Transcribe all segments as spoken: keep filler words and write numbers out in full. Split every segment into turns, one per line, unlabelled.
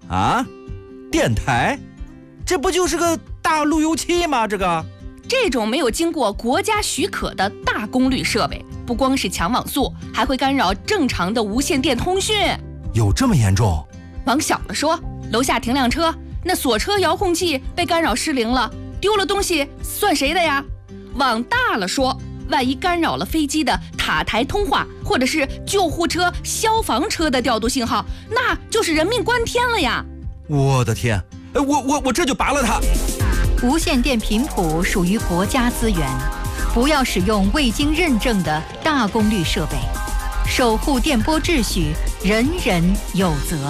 啊，电台？这不就是个大路由器吗？这个
这种没有经过国家许可的大功率设备，不光是抢网速，还会干扰正常的无线电通讯。
有这么严重？
往小了说，楼下停辆车，那锁车遥控器被干扰失灵了，丢了东西算谁的呀？往大了说，万一干扰了飞机的塔台通话，或者是救护车、消防车的调度信号，那就是人命关天了呀！
我的天，我我我这就拔了它。
无线电频谱属于国家资源，不要使用未经认证的大功率设备，守护电波秩序，人人有责。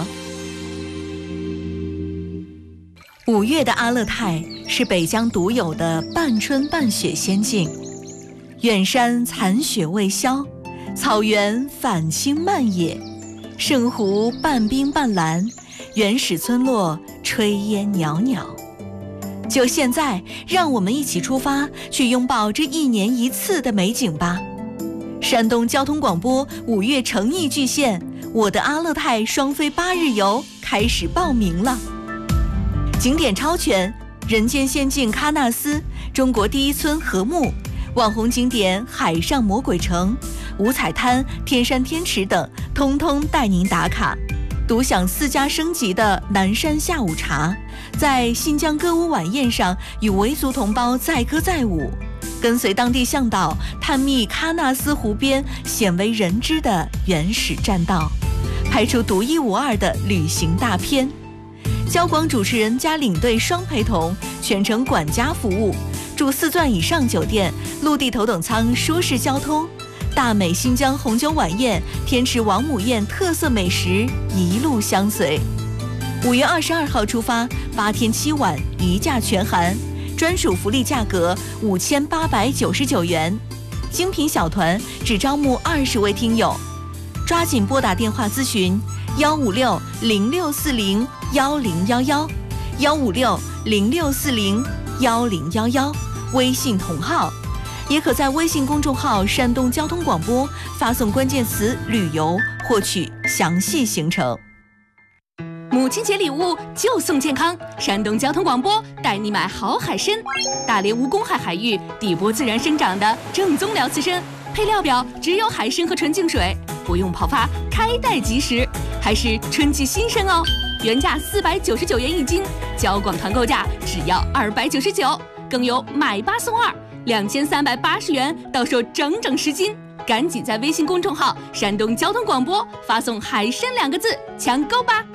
五月的阿勒泰是北疆独有的半春半雪仙境，远山残雪未消，草原返青漫野，圣湖半冰半蓝，原始村落炊烟袅袅。就现在，让我们一起出发，去拥抱这一年一次的美景吧！山东交通广播五月诚意巨献，我的阿勒泰双飞八日游开始报名了。景点超全，人间仙境喀纳斯，中国第一村禾木，网红景点海上魔鬼城、五彩滩、天山天池等，通通带您打卡。独享四家升级的南山下午茶，在新疆歌舞晚宴上与维族同胞载歌载舞，跟随当地向导探秘喀纳斯湖边鲜为人知的原始栈道，拍出独一无二的旅行大片。交广主持人加领队双陪同，全程管家服务，住四钻以上酒店，陆地头等舱，舒适交通。大美新疆红酒晚宴、天池王母宴特色美食一路相随。五月二十二号出发，八天七晚一价全含，专属福利价格五千八百九十九元，精品小团只招募二十位听友，抓紧拨打电话咨询幺五六零六四零幺零幺幺幺五六零六四零幺零幺幺，微信同号。也可在微信公众号山东交通广播发送关键词旅游获取详细行程。
母亲节礼物就送健康，山东交通广播带你买好海参，大连无公害海域底部自然生长的正宗辽刺参，配料表只有海参和纯净水，不用泡发，开袋即食，还是春季新鲜哦，原价四百九十九元一斤，交广团购价只要二百九十九，更有买八送二。两千三百八十元到手整整十斤，赶紧在微信公众号山东交通广播发送海参两个字抢购吧。